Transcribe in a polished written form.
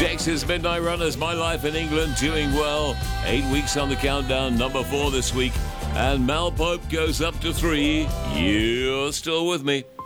Dex's Midnight Runners, My Life in England, doing well. 8 weeks on the countdown, number 4 this week. And Mal Pope goes up to 3. You're still with me.